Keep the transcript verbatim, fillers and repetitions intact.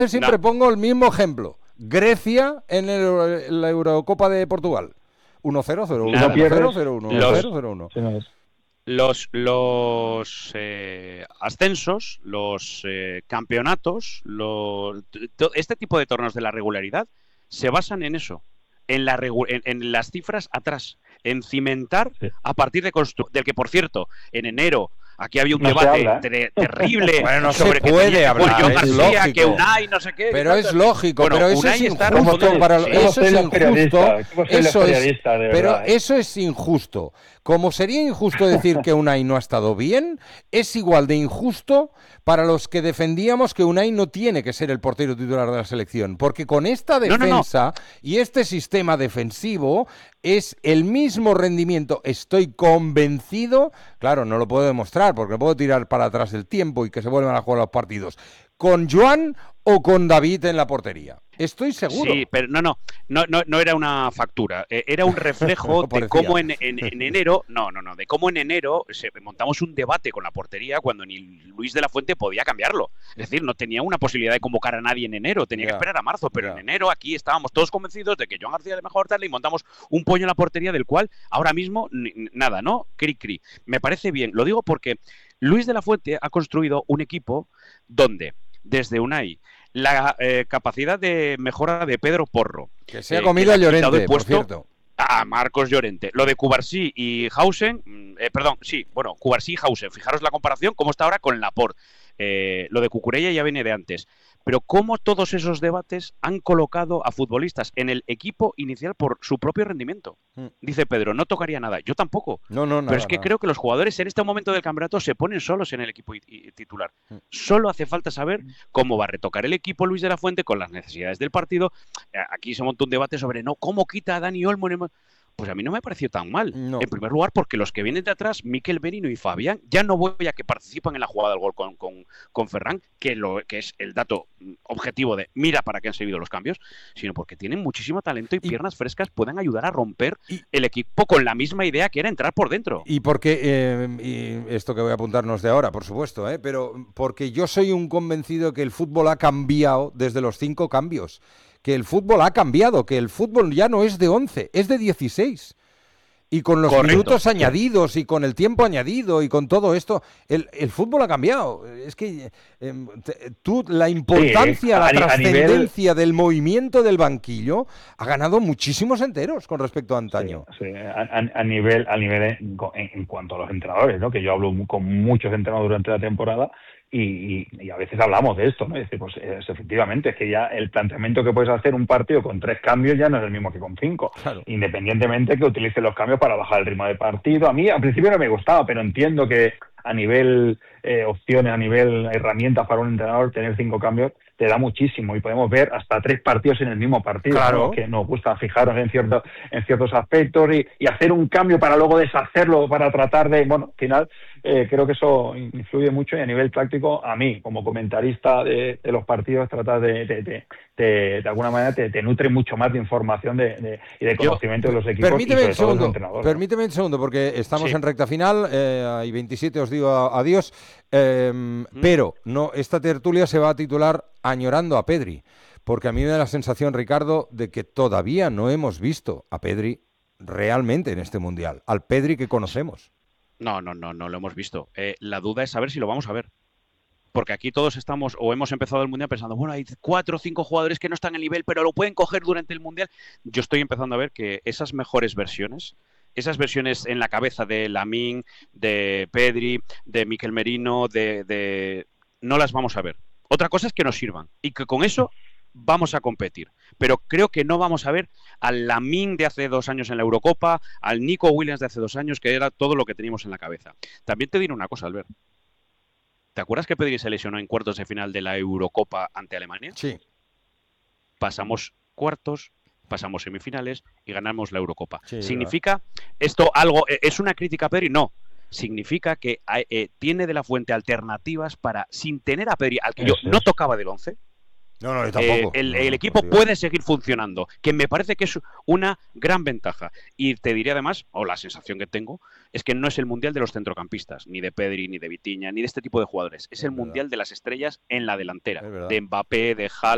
siempre no. pongo el mismo ejemplo. Grecia en el, la Eurocopa de Portugal. uno cero, cero uno, Nada. uno cero, cero uno, uno Los, cero, cero uno. los, los eh, ascensos, los eh, campeonatos, los, to- este tipo de torneos de la regularidad se basan en eso, en, la regu- en, en las cifras atrás, en cimentar Sí. a partir de constru- del que, por cierto, en enero aquí había un No se debate habla, ¿eh? tre- terrible Bueno, no sobre se que puede tenía que hablar, jugar John es García, lógico. que Unai, no sé qué. Pero es lógico, Bueno, pero eso Unai es está injusto respondiendo- para sí. lo- eso soy es los injusto. periodistas? ¿Cómo soy los Eso es, periodistas, de pero verdad, eh? eso es injusto. Como sería injusto decir que Unai no ha estado bien, es igual de injusto para los que defendíamos que Unai no tiene que ser el portero titular de la selección, porque con esta No, no, no. defensa y este sistema defensivo es el mismo rendimiento, estoy convencido, claro, no lo puedo demostrar porque no puedo tirar para atrás el tiempo y que se vuelvan a jugar los partidos, con Joan o con David en la portería. Estoy seguro. Sí, pero no, no, no, no, no era una factura, eh, era un reflejo No de parecía. cómo en, en, en enero, no, no, no, de cómo en enero se, montamos un debate con la portería cuando ni Luis de la Fuente podía cambiarlo. Es decir, no tenía una posibilidad de convocar a nadie en enero, tenía Ya, que esperar a marzo, pero ya. en enero aquí estábamos todos convencidos de que Joan García era mejor tal y montamos un pollo en la portería del cual ahora mismo ni- nada, ¿no? Cri cri. Me parece bien, lo digo porque Luis de la Fuente ha construido un equipo donde desde Unai la eh, capacidad de mejora de Pedro Porro, Que se ha eh, comido que a le ha quitado Llorente, el por puesto cierto. a Marcos Llorente. Lo de Cubarsí y Hausen, mm, eh, perdón, sí, bueno, Cubarsí y Hausen. Fijaros la comparación, cómo está ahora con Laporte. Eh, lo de Cucurella ya viene de antes. Pero cómo todos esos debates han colocado a futbolistas en el equipo inicial por su propio rendimiento. Mm. Dice Pedro, no tocaría nada. Yo tampoco. No, no, nada, Pero es que nada. creo que los jugadores en este momento del campeonato se ponen solos en el equipo y- y titular. Mm. Solo hace falta saber cómo va a retocar el equipo Luis de la Fuente con las necesidades del partido. Eh, Aquí se montó un debate sobre no cómo quita a Dani Olmo. en el- Pues a mí no me pareció tan mal. No. En primer lugar, porque los que vienen de atrás, Mikel Merino y Fabián, ya no voy a que participan en la jugada del gol con, con, con Ferran, que, lo, que es el dato mm, objetivo de mira para qué han servido los cambios, sino porque tienen muchísimo talento y, Y- piernas frescas, pueden ayudar a romper Y- el equipo con la misma idea que era entrar por dentro. Y porque, eh, y esto que voy a apuntarnos de ahora, por supuesto, ¿eh? Pero porque yo soy un convencido que el fútbol ha cambiado desde los cinco cambios, que el fútbol ha cambiado, que el fútbol ya no es de once, es de dieciséis. Y con los Correcto. minutos añadidos y con el tiempo añadido y con todo esto, el, el fútbol ha cambiado. Es que eh, te- tú, la importancia, a la ni- a nivel- trascendencia del movimiento del banquillo ha ganado muchísimos enteros con respecto a antaño. Sí, sí, a, a- a nivel, a nivel en, en- en cuanto a los entrenadores, ¿no? Que yo hablo mu- con muchos entrenadores durante la temporada y, y- y a veces hablamos de esto, ¿no? Es decir, pues es, efectivamente, es que ya el planteamiento que puedes hacer un partido con tres cambios ya no es el mismo que con cinco, Claro. independientemente que utilices los cambios para bajar el ritmo de partido. A mí al principio no me gustaba, pero entiendo que a nivel eh, opciones, a nivel herramientas para un entrenador, tener cinco cambios te da muchísimo y podemos ver hasta tres partidos en el mismo partido, Claro. ¿no? Que nos gusta fijaros en ciertos en ciertos aspectos y, y hacer un cambio para luego deshacerlo, para tratar de, bueno, al final eh, creo que eso influye mucho y a nivel táctico a mí como comentarista de, de los partidos tratar de de, de, de, de alguna manera te, te nutre mucho más de información de, de, y de conocimiento de los equipos Permíteme y un sobre todo de los segundo, entrenadores, ¿no? permíteme un segundo, porque estamos Sí. en recta final, eh, y veintisiete os digo a- adiós, eh, pero no, esta tertulia se va a titular Añorando a Pedri, porque a mí me da la sensación, Ricardo, de que todavía no hemos visto a Pedri realmente en este Mundial, al Pedri que conocemos. No, no, no, no lo hemos visto. Eh, la duda es saber si lo vamos a ver. Porque aquí todos estamos, o hemos empezado el Mundial pensando, bueno, hay cuatro o cinco jugadores que no están al nivel, pero lo pueden coger durante el Mundial. Yo estoy empezando a ver que esas mejores versiones, esas versiones en la cabeza de Lamine, de Pedri, de Mikel Merino, de, de... no las vamos a ver. Otra cosa es que nos sirvan y que con eso vamos a competir. Pero creo que no vamos a ver al Lamine de hace dos años en la Eurocopa, al Nico Williams de hace dos años, que era todo lo que teníamos en la cabeza. También te diré una cosa, Albert. ¿Te acuerdas que Pedri se lesionó en cuartos de final de la Eurocopa ante Alemania? Sí. Pasamos cuartos, pasamos semifinales y ganamos la Eurocopa. Sí, es ¿Significa esto algo? ¿Es una crítica a Pedri? No. Significa que eh, tiene de la Fuente alternativas para, sin tener a Pedri, al que yo Eso no es. tocaba del once, No, no, yo eh, tampoco. el, No, el no, equipo por Dios. puede seguir funcionando, que me parece que es una gran ventaja. Y te diré además, o la sensación que tengo, es que no es el mundial de los centrocampistas, ni de Pedri, ni de Vitinha, ni de este tipo de jugadores. Es el Es verdad. mundial de las estrellas en la delantera, Es verdad. de Mbappé, de Haaland.